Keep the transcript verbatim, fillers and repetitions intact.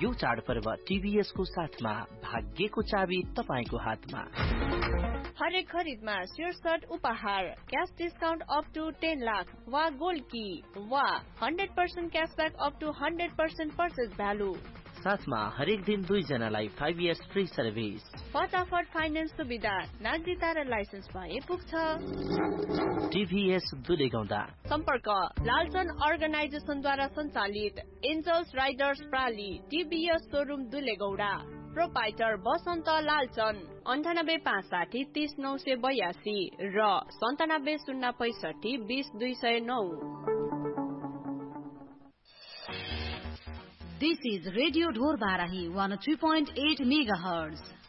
यो चाडपर्व टीभीएस को साथमा भाग्यको चाबी तपाईको हातमा। हरेक खरिदमा स्योर सर्ट उपहार, cash discount up to ten lakh वा गोल्ड की वा hundred percent क्याशब्याक up two hundred percent purchase value. साथमा हरेक दिन दुई जनालाई फाइभ इयर्स फ्री सर्भिस। फटाफट फाइनेन्स सुविधा, नागरिकता र लाइसेन्स भए पुग्छ। टीभीएस दुलेगौंडा। सम्पर्क लालचन अर्गनाइजेसनद्वारा सञ्चालित angels Riders प्राली TVS showroom दुलेगौडा। Proprietor बसन्त लालचन। अन्ठानब्बे पाँच साठी तीस नौ सय बयासी र सन्तानब्बे शून्य पैसठी बीस दुई सय नौ। This is Radio Dhor Barahi one oh two point eight megahertz.